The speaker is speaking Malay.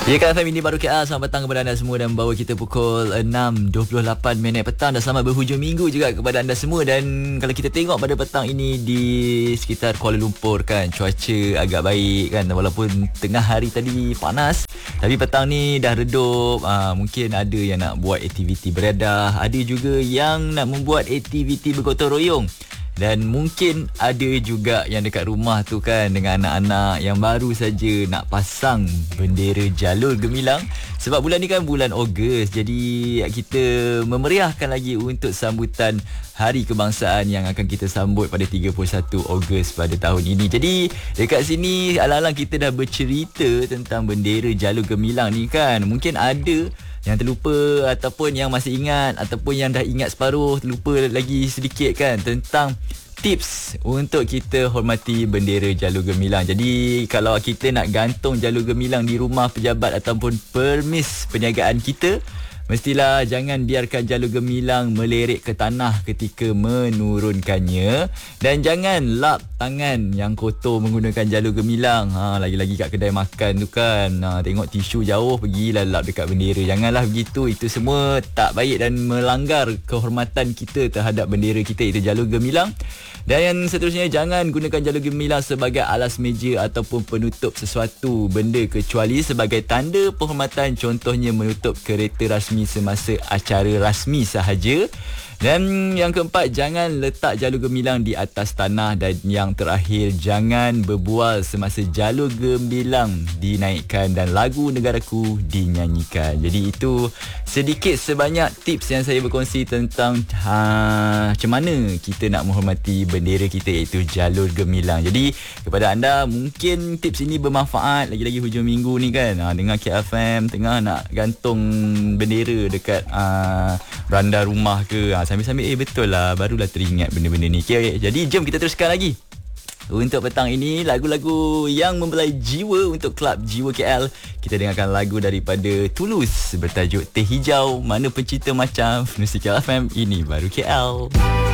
Ya, KFM ini baru KL. Selamat petang kepada anda semua dan bawa kita pukul 6.28 petang. Dan selamat berhujung minggu juga kepada anda semua. Dan kalau kita tengok pada petang ini di sekitar Kuala Lumpur kan, cuaca agak baik kan. Walaupun tengah hari tadi panas, tapi petang ni dah redup. Mungkin ada yang nak buat aktiviti beredah, ada juga yang nak membuat aktiviti bergotong royong. Dan mungkin ada juga yang dekat rumah tu kan, dengan anak-anak yang baru saja nak pasang bendera jalur gemilang. Sebab bulan ni kan bulan Ogos, jadi kita memeriahkan lagi untuk sambutan Hari Kebangsaan yang akan kita sambut pada 31 Ogos pada tahun ini. Jadi dekat sini alang-alang kita dah bercerita tentang bendera jalur gemilang ni kan. Mungkin ada yang terlupa ataupun yang masih ingat, ataupun yang dah ingat separuh, terlupa lagi sedikit kan, tentang tips untuk kita hormati bendera jalur gemilang. Jadi kalau kita nak gantung jalur gemilang di rumah pejabat ataupun permis perniagaan kita, mestilah jangan biarkan jalur gemilang melerik ke tanah ketika menurunkannya. Dan jangan lap tangan yang kotor menggunakan jalur gemilang. Lagi-lagi kat kedai makan tu kan, tengok tisu jauh, pergilah lap dekat bendera. Janganlah begitu. Itu semua tak baik dan melanggar kehormatan kita terhadap bendera kita, itu jalur gemilang. Dan yang seterusnya, jangan gunakan jalur gemilang sebagai alas meja ataupun penutup sesuatu benda kecuali sebagai tanda penghormatan, contohnya menutup kereta rasmi semasa acara rasmi sahaja. Dan yang keempat, jangan letak jalur gemilang di atas tanah. Dan yang terakhir, jangan berbual semasa jalur gemilang dinaikkan dan lagu negaraku dinyanyikan. Jadi itu sedikit sebanyak tips yang saya berkongsi tentang macam mana kita nak menghormati bendera kita, iaitu jalur gemilang. Jadi kepada anda, mungkin tips ini bermanfaat. Lagi-lagi hujung minggu ni kan, dengar KFM tengah nak gantung bendera dekat beranda rumah ke, sambil-sambil betul lah, barulah teringat benda-benda ni. Okay, jadi jom kita teruskan lagi. Untuk petang ini, lagu-lagu yang membelai jiwa untuk Klub Jiwa KL. Kita dengarkan lagu daripada Tulus bertajuk Teh Hijau, Mana Pencipta Macam. Musik KFM, ini baru KL.